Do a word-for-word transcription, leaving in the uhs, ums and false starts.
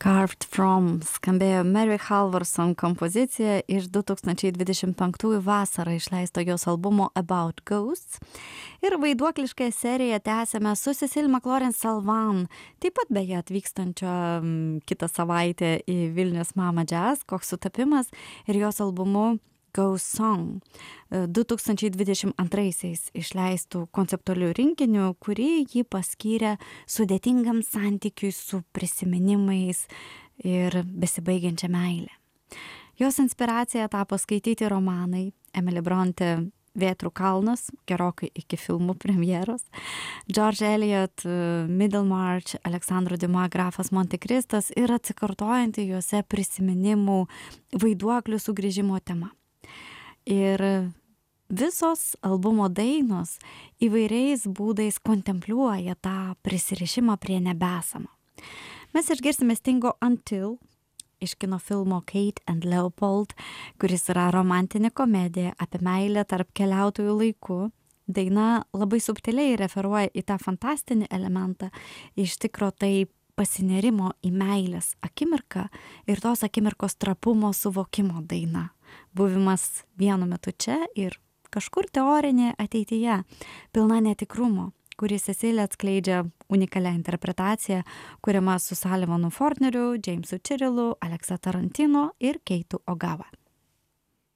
Carved From skambėjo Mary Halvorson kompozicija iš du tūkstančiai dvidešimt penktųjų vasarą išleisto jos albumo About Ghosts. Ir vaiduokliškąją seriją tęsėme su Cecile McLaurin Salvan, taip pat beje atvykstančio kitą savaitę į Vilnius Mama Jazz, koks sutapimas, ir jos albumu Ghost Song, du tūkstančiai dvidešimt antraisiais išleistų konceptualių rinkinių, kurį ji paskyrė sudėtingam santykiui su prisiminimais ir besibaigiančia meilė. Jos inspiracija tapo skaityti romanai Emily Bronte Vėtrų kalnas, gerokai iki filmų premjeros, George Eliot, Middlemarch, Aleksandro Dumas Grafas Montekristas ir atsikartojanti juose prisiminimų vaiduoklių sugrįžimo tema. Ir visos albumo dainos įvairiais būdais kontempliuoja tą prisirišimą prie nebesamo. Mes išgirsime Stingo Until iš kino filmo Kate and Leopold, kuris yra romantinė komedija apie meilę tarp keliautojų laikų. Daina labai subtiliai referuoja į tą fantastinį elementą, iš tikro tai pasinėrimo į meilės akimirką ir tos akimirkos trapumo suvokimo daina. Buvimas vienu metu čia ir kažkur teorinėje ateityje, pilna netikrumo, kurį Cecilė atskleidžia unikalią interpretaciją, kuriama su Sullivanu Fortneriu, Jamesu Chirrillu, Alexa Tarantino ir Keitu Ogawa.